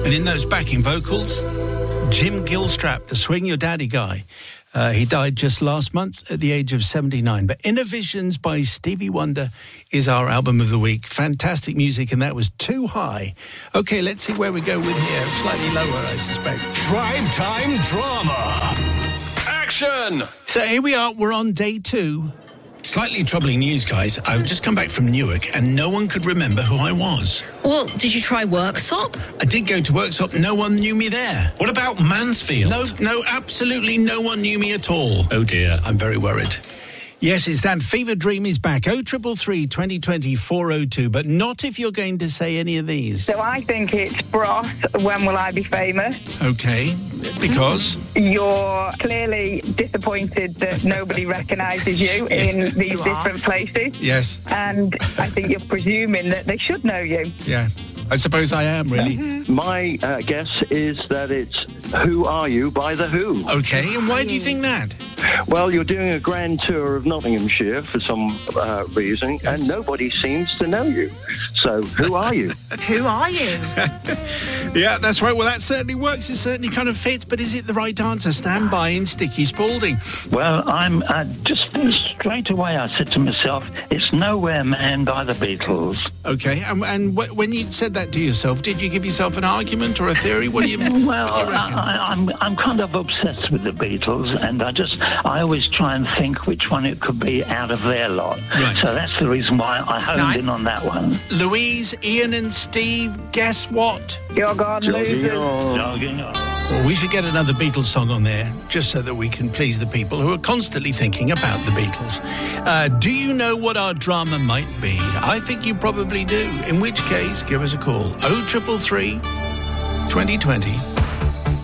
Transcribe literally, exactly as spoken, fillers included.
And in those backing vocals, Jim Gilstrap, the Swing Your Daddy guy. Uh, he died just last month at the age of seventy-nine. But Inner Visions by Stevie Wonder is our album of the week. Fantastic music, and that was Too High. OK, let's see where we go with here. Slightly lower, I suspect. Drive Time Drama. Action! So here we are. We're on day two. Slightly troubling news, guys. I've just come back from Newark and no one could remember who I was. Well, did you try Worksop? I did go to Worksop. No one knew me there. What about Mansfield? No, no, absolutely no one knew me at all. Oh, dear. I'm very worried. Yes, it's that fever dream is back. oh triple three, twenty twenty, four oh two, but not if you're going to say any of these. So I think it's Bros, When Will I Be Famous? OK, because? You're clearly disappointed that nobody recognises you in these You different places. Yes. And I think you're presuming that they should know you. Yeah, I suppose I am, really. My uh, guess is that it's Who Are You by The Who. OK, and why do you think that? Well, you're doing a grand tour of Nottinghamshire for some uh, reason, Yes. and nobody seems to know you. So, who are you? Who are you? Yeah, that's right. Well, that certainly works. It certainly kind of fits. But is it the right answer? Stand by in Sticky Spalding. Well, I'm uh, just straight away I said to myself, it's Nowhere Man by the Beatles. OK, and, and wh- when you said that to yourself, did you give yourself an argument or a theory? What do you, Well, what do you reckon? I, I, I'm I'm kind of obsessed with the Beatles, and I just I always try and think which one it could be out of their lot. Right. So that's the reason why I honed Nice. in on that one. Louise, Ian and Steve, guess what? You're gone, losers. Jogging on. Well, we should get another Beatles song on there, just so that we can please the people who are constantly thinking about the Beatles. Uh, do you know what our drama might be? I think you probably do. In which case, give us a call. oh triple three, twenty twenty.